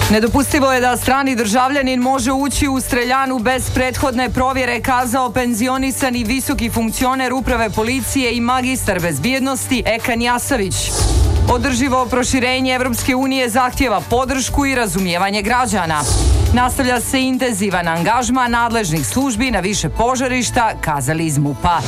Nedopustivo je da strani državljanin može ući u streljanu bez prethodne provjere, kazao penzionisani visoki funkcioner uprave policije i magistar bezbjednosti Ekan Jasavić. Održivo proširenje Evropske unije zahtjeva podršku i razumijevanje građana. Nastavlja se intenzivan angažman nadležnih službi na više požarišta, kazali iz MUP-a.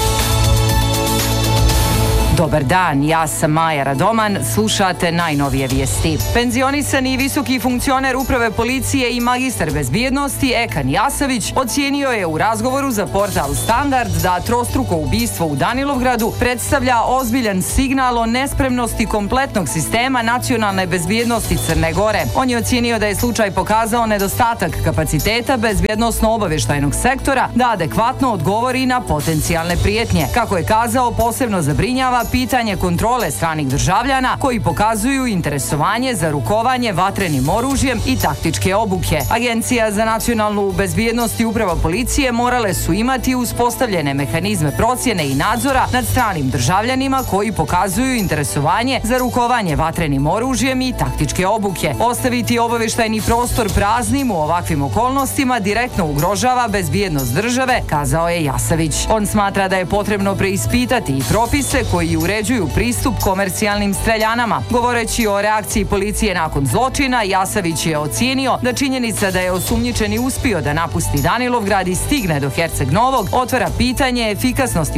Dobar dan, ja sam Maja Radoman, slušate najnovije vijesti. Penzionisani visoki funkcioner uprave policije i magistar bezbjednosti Ekan Jasavić ocijenio je u razgovoru za portal Standard da trostruko ubistvo u Danilovgradu predstavlja ozbiljan signal o nespremnosti kompletnog sistema nacionalne bezbjednosti Crne Gore. On je ocijenio da je slučaj pokazao nedostatak kapaciteta bezbjednosno-obavještajnog sektora da adekvatno odgovori na potencijalne prijetnje. Kako je kazao, posebno zabrinjava pitanje kontrole stranih državljana koji pokazuju interesovanje za rukovanje vatrenim oružjem i taktičke obuke. Agencija za nacionalnu bezbjednost i uprava policije morale su imati uspostavljene mehanizme procjene i nadzora nad stranim državljanima koji pokazuju interesovanje za rukovanje vatrenim oružjem i taktičke obuke. Ostaviti obavještajni prostor praznim u ovakvim okolnostima direktno ugrožava bezbjednost države, kazao je Jasavić. On smatra da je potrebno preispitati i propise koji uređuju pristup komercijalnim streljanama. Govoreći o reakciji policije nakon zločina, Jasavić je ocijenio da činjenica da je osumnjičeni uspio da napusti Danilovgrad i stigne do Herceg Novog otvara pitanje efikasnosti